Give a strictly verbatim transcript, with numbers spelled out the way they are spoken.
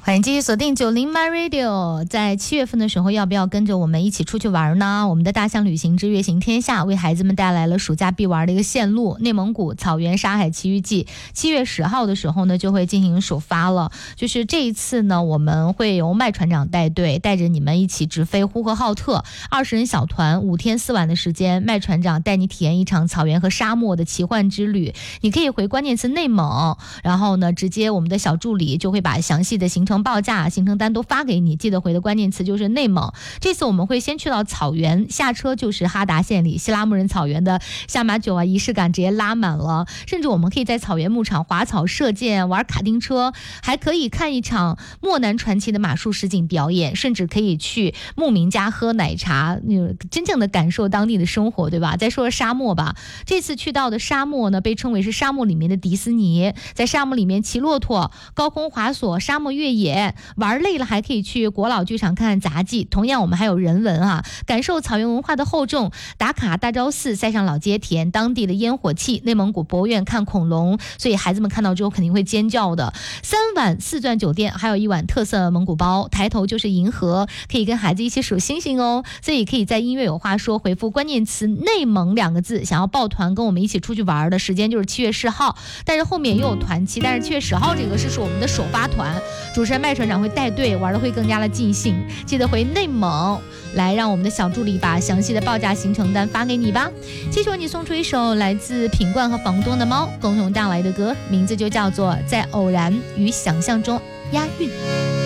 欢迎继续锁定九零 My Radio。 在七月份的时候，要不要跟着我们一起出去玩呢？我们的大象旅行之月行天下为孩子们带来了暑假必玩的一个线路，内蒙古草原沙海奇遇记。七月十号的时候呢，就会进行首发了。就是这一次呢，我们会由麦船长带队，带着你们一起直飞呼和浩特，二十人小团，五天四晚的时间，麦船长带你体验一场草原和沙漠的奇幻之旅。你可以回关键词内蒙，然后呢，直接我们的小助理就会把详细的行程报价、行程单都发给你，记得回的关键词就是内蒙。这次我们会先去到草原，下车就是哈达县里西拉木仁草原的下马酒啊，仪式感直接拉满了。甚至我们可以在草原牧场滑草、射箭、玩卡丁车，还可以看一场漠南传奇的马术实景表演，甚至可以去牧民家喝奶茶，真正的感受当地的生活，对吧？再说说沙漠吧，这次去到的沙漠呢，被称为是沙漠里面的迪士尼，在沙漠里面骑骆驼、高空滑索、沙漠越野，玩累了还可以去国老剧场看看杂技。同样我们还有人文啊，感受草原文化的厚重，打卡大昭寺、塞上老街，体验当地的烟火气，内蒙古博物院看恐龙，所以孩子们看到之后肯定会尖叫的。三晚四钻酒店，还有一碗特色蒙古包，抬头就是银河，可以跟孩子一起数星星哦。所以可以在音乐有话说回复关键词内蒙两个字，想要抱团跟我们一起出去玩的时间就是七月十号，但是后面又有团期，但是七月十号这个是是我们的首发团，主持人麦船长会带队，玩的会更加的尽兴。记得回内蒙来，让我们的小助理把详细的报价行程单发给你吧。接着为你送出一首来自品冠和房东的猫共同带来的歌，名字就叫做在偶然与想象中押韵。